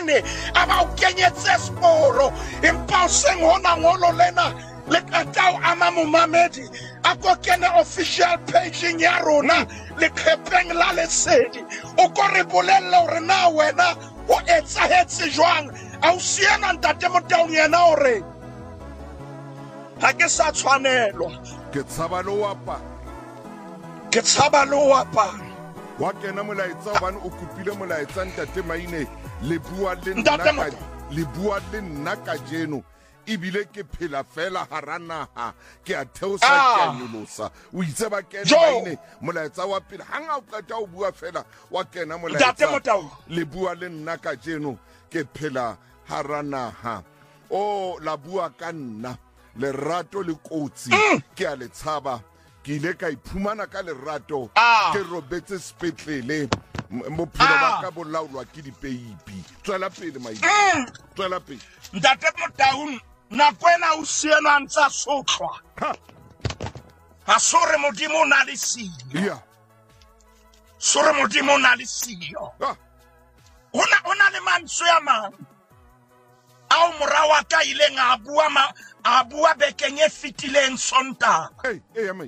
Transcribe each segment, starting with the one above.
pele aba o kenyetse sporo empa o seng hona ngolo lena le katao ama momamedi a go kena official page ya rona le khepeng la lesedi o go re bolella hore na wena o etsahetse jwang a o siena ntate Motaung yena hore ha ke sa tshwanelwa ke tshaba lo wapa wa kena molaetsa bana o kopile molaetsa ntate Maine le bua le nna ka jeno ibile ke phela fela haranaha ke a theosa ke a nyolosa o itse ba kena Maine molaetsa wa pele hanga o qeta o bua fela wa kena molaetsa le bua le nna ka jeno ke phela haranaha o la bua ka nna lerato le kotsi ke a le tshaba ke ile ka iphumana ka lerato ke robetse sepetlele mophelo ba ka bolaolwa ke dipeipi tswela pele Maine tswela pele ntate Motaung na kwena o siena ntsa sotlwa ha sore modimo na le siyo sore modimo na le siyo ona le mantswe a mang ao morawa ka ile a bua bekeng e fitileng Sontaga amai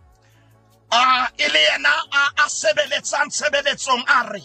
ile yena a sebeletsang sebeletsong a re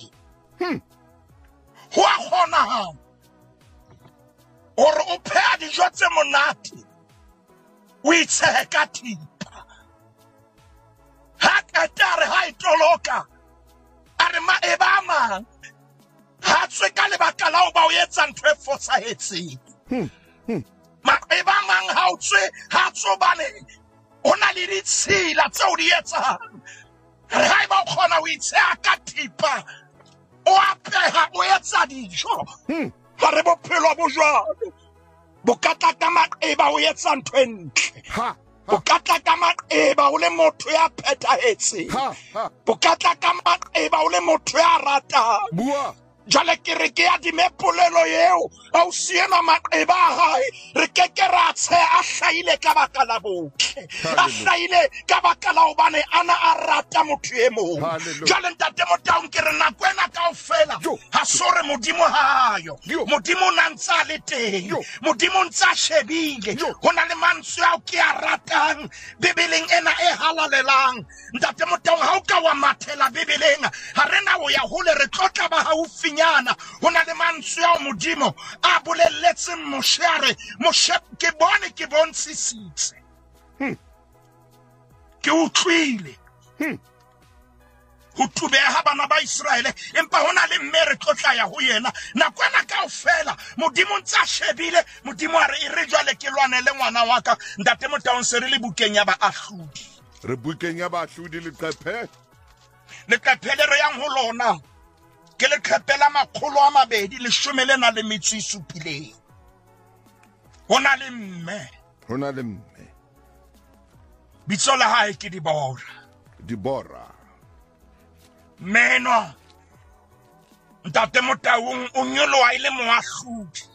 ho a kgonahala hore o pheha dijo tse monate o itshehe ka thipa ha katare ha itoloka a re maeba a mang ha tswe ka lebaka la ho ba o etsa ntho e fosahetseng maeba a mang ha o tswe ha tsobane ona le ditshila tse o di etsang re ha ba khona o itsheha ka thipa o apeha o etsa dijo ha re bophelo bo jwalo bokatla ka maqeba o etsa ntho e ntle bokatla ka maqeba o le motho ya phethahetseng bokatla ka maqeba o le motho ya ratang bua jale ke re ke ya dimepolelo yeo a o siena maqeba a hae re keke ra tshe a hlaile ka baka la botle a hlaile ka baka la hobane ana a rata motho e mong jale ntate Motaung ke re nakwena kaofela ha sore modimo hayo modimo na ntsa le teng modimo ntsa shebile hona le mantswe ao ke a ratang bibeleng ena e halalelang ntate Motaung ha o ka wa mathela bibeleng ha rena o ya hole re tlotla ba haufinyana hona le mantswe ao modimo a bolelletse moshare ke bone ke bontshitsitse ke utlwile ho tubeha bana ba Israele empa hona le mmere tlotla ya ho yena nakwana kaofela modimo ntsa shebile modimo a re jwale ke lwanele ngwana wa ka ntate Motaung se re le bukeng ya ba ahludi re bukeng ya ba ahludi le qephe le yang ho lona ke le qepela 217 hona le mme bitso la hae ke Dibora meno ntate Motaung o nyoloa ile moahludi